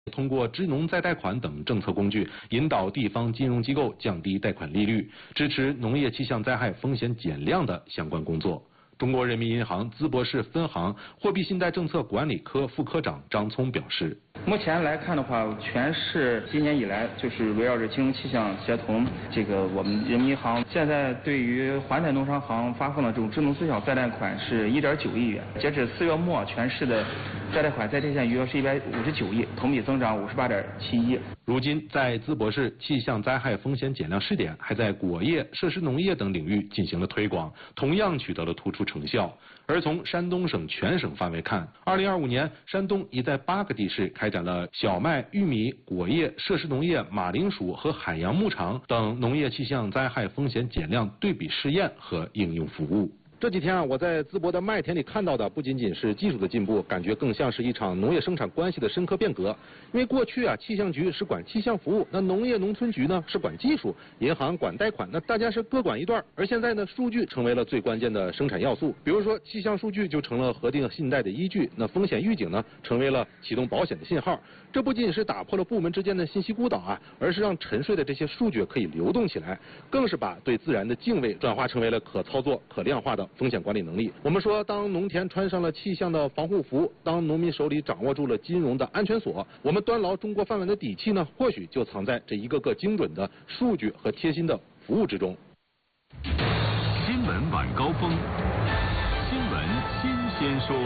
通过支农再贷款等政策工具，引导地方金融机构降低贷款利率，支持农业气象灾害风险减量的相关工作。中国人民银行淄博市分行货币信贷政策管理科副科长张聪表示， 目前来看的话，全市今年以来就是围绕着金融气象协同，我们人民银行现在对于环台农商行发放的这种支农最小再贷款是1.9亿元，截止4月末，全市的再贷款再贴现余额是159亿，同比增长58.7亿。 如今，在淄博市气象灾害风险减量试点还在果业、设施农业等领域进行了推广，同样取得了突出成效。而从山东省全省范围看，2025年，山东已在8个地市开展了小麦、玉米、果业、设施农业、马铃薯和海洋牧场等农业气象灾害风险减量对比试验和应用服务。这几天我在淄博的麦田里看到的不仅仅是技术的进步，感觉更像是一场农业生产关系的深刻变革。因为过去气象局是管气象服务，那农业农村局呢是管技术，银行管贷款，那大家是各管一段。而现在呢，数据成为了最关键的生产要素。比如说，气象数据就成了核定信贷的依据，那风险预警呢成为了启动保险的信号。这不仅是打破了部门之间的信息孤岛而是让沉睡的这些数据可以流动起来，更是把对自然的敬畏转化成为了可操作、可量化的风险管理能力。我们说，当农田穿上了气象的防护服，当农民手里掌握住了金融的安全锁，我们端牢中国饭碗的底气呢，或许就藏在这一个个精准的数据和贴心的服务之中。 新闻晚高峰，新闻新鲜说。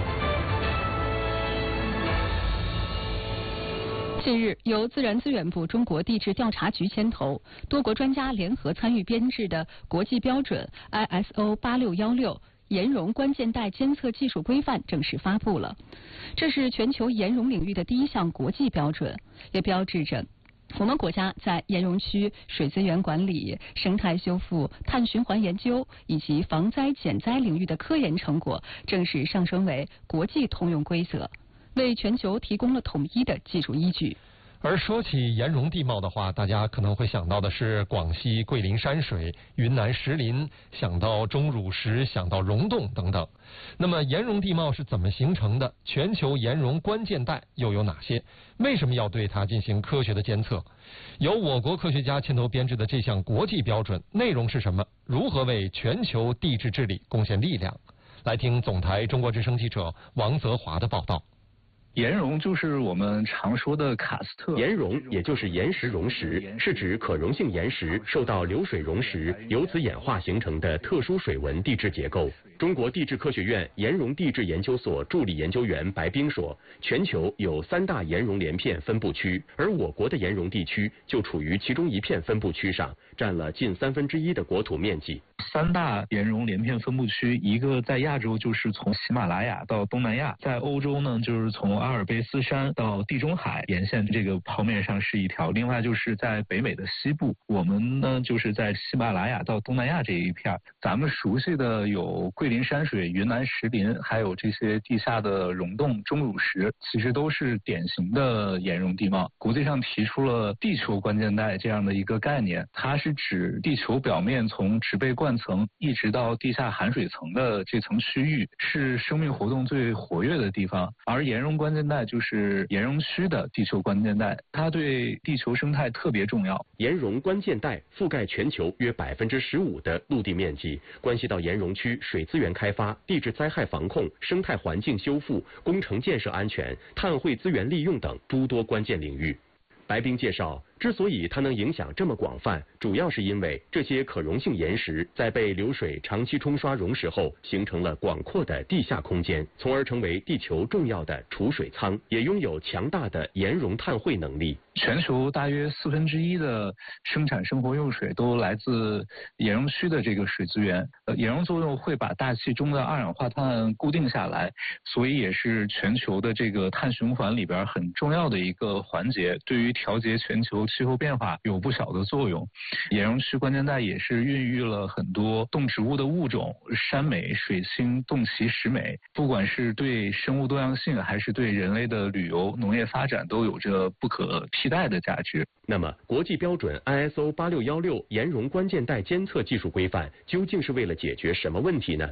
近日，由自然资源部中国地质调查局牵头，多国专家联合参与编制的国际标准 ISO 8616岩溶关键带监测技术规范正式发布了。这是全球岩溶领域的第一项国际标准，也标志着我们国家在岩溶区水资源管理、生态修复、碳循环研究以及防灾减灾领域的科研成果正式上升为国际通用规则，为全球提供了统一的技术依据。 而说起岩溶地貌的话，大家可能会想到的是广西桂林山水、云南石林，想到钟乳石，想到溶洞等等。那么岩溶地貌是怎么形成的？全球岩溶关键带又有哪些？为什么要对它进行科学的监测？由我国科学家牵头编制的这项国际标准内容是什么？如何为全球地质治理贡献力量？来听总台中国之声记者王泽华的报道。 岩溶就是我们常说的喀斯特。 岩溶也就是岩石溶蚀，是指可溶性岩石受到流水溶蚀，由此演化形成的特殊水文地质结构。中国地质科学院岩溶地质研究所助理研究员白冰说，全球有3大岩溶连片分布区，而我国的岩溶地区就处于其中一片分布区上，占了近1/3的国土面积。 3大岩溶连片分布区，一个在亚洲就是从喜马拉雅到东南亚，在欧洲呢就是从阿尔卑斯山到地中海沿线这个剖面上是一条，另外就是在北美的西部，我们呢就是在喜马拉雅到东南亚这一片。咱们熟悉的有桂林山水、云南石林，还有这些地下的溶洞、钟乳石，其实都是典型的岩溶地貌。国际上提出了地球关键带这样的一个概念，它是指地球表面从植被冠层一直到地下含水层的这层区域，是生命活动最活跃的地方。而岩溶关键带就是岩溶区的地球关键带，它对地球生态特别重要。 岩溶关键带覆盖全球约15%的陆地面积，关系到岩溶区水资源开发、地质灾害防控、生态环境修复、工程建设安全、碳汇资源利用等诸多关键领域。白冰介绍，之所以它能影响这么广泛，主要是因为这些可溶性岩石在被流水长期冲刷溶蚀后，形成了广阔的地下空间，从而成为地球重要的储水仓，也拥有强大的岩溶碳汇能力。 全球大约1/4的生产生活用水都来自岩溶区的这个水资源。岩溶作用会把大气中的二氧化碳固定下来，所以也是全球的这个碳循环里边很重要的一个环节，对于调节全球气候变化有不小的作用。岩溶区关键带也是孕育了很多动植物的物种，山美、水星、洞奇、石美，不管是对生物多样性还是对人类的旅游、农业发展都有着不可替代的价值。 那么，国际标准 ISO 8616岩溶关键带监测技术规范究竟是为了解决什么问题呢？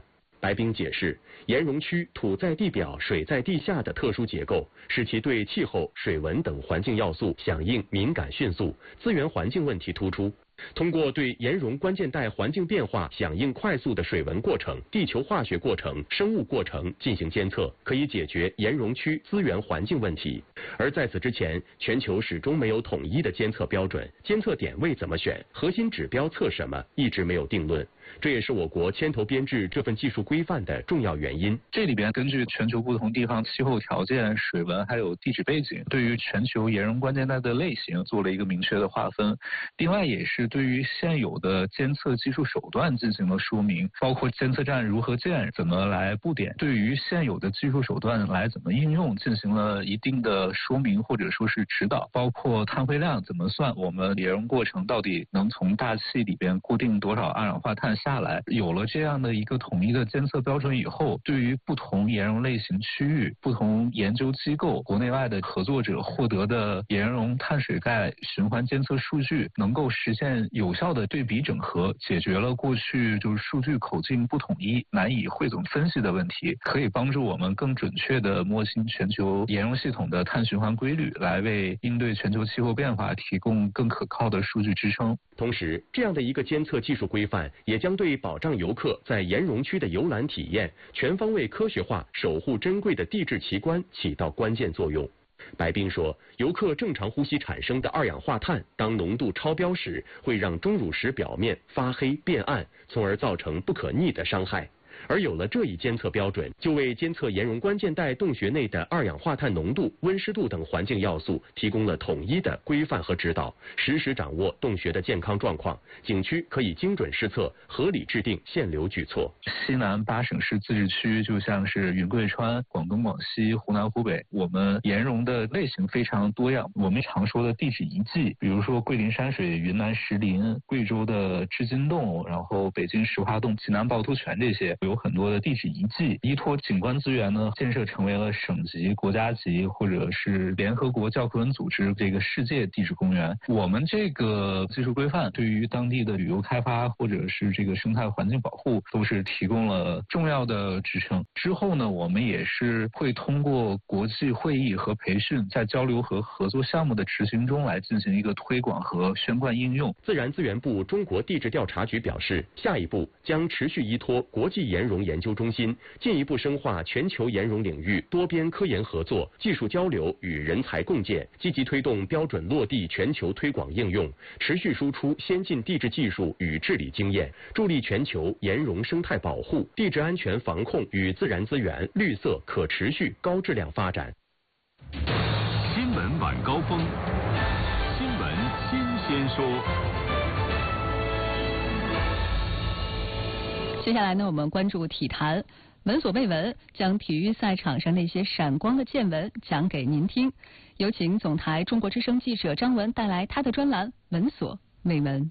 白冰解释，岩溶区土在地表、水在地下的特殊结构，使其对气候、水文等环境要素响应敏感迅速，资源环境问题突出。通过对岩溶关键带环境变化响应快速的水文过程、地球化学过程、生物过程进行监测，可以解决岩溶区资源环境问题。而在此之前，全球始终没有统一的监测标准，监测点位怎么选，核心指标测什么，一直没有定论。这也是我国牵头编制这份技术规范的重要原因。 这里边根据全球不同地方气候条件、水文还有地质背景，对于全球岩溶关键带的类型做了一个明确的划分。另外也是对于现有的监测技术手段进行了说明，包括监测站如何建、怎么来布点，对于现有的技术手段来怎么应用进行了一定的说明或者说是指导，包括碳汇量怎么算，我们岩溶过程到底能从大气里边固定多少二氧化碳下来。有了这样的一个统一的监测标准以后，对于不同岩溶类型区域、不同研究机构、国内外的合作者获得的岩溶碳水钙循环监测数据，能够实现有效的对比整合，解决了过去就是数据口径不统一、难以汇总分析的问题，可以帮助我们更准确地摸清全球岩溶系统的碳循环规律，来为应对全球气候变化提供更可靠的数据支撑。 同时，这样的一个监测技术规范，也将对保障游客在岩溶区的游览体验全方位科学化守护珍贵的地质奇观起到关键作用。白冰说，游客正常呼吸产生的二氧化碳，当浓度超标时，会让钟乳石表面发黑变暗，从而造成不可逆的伤害。而有了这一监测标准，就为监测岩溶关键带洞穴内的二氧化碳浓度、温湿度等环境要素提供了统一的规范和指导，实时掌握洞穴的健康状况，景区可以精准施策，合理制定限流举措。 西南8省市自治区就像是云贵川、广东、广西、湖南、湖北，我们岩溶的类型非常多样。我们常说的地质遗迹，比如说桂林山水、云南石林、贵州的织金洞，然后北京石化洞、济南趵突泉，这些有很多的地质遗迹，依托景观资源呢，建设成为了省级、国家级或者是联合国教科文组织这个世界地质公园。我们这个技术规范对于当地的旅游开发或者是这个生态环境保护都是提供了重要的支撑。之后呢，我们也是会通过国际会议和培训，在交流和合作项目的执行中来进行一个推广和宣贯应用。 自然资源部中国地质调查局表示，下一步将持续依托国际岩溶研究中心，进一步深化全球岩溶领域多边科研合作、技术交流与人才共建，积极推动标准落地全球推广应用，持续输出先进地质技术与治理经验，助力全球岩溶生态保护、地质安全防控与自然资源绿色可持续高质量发展。 新闻晚高峰，新闻新鲜说。 接下来呢，我们关注体坛，闻所未闻，将体育赛场上那些闪光的见闻讲给您听。有请总台中国之声记者张文带来他的专栏《闻所未闻》。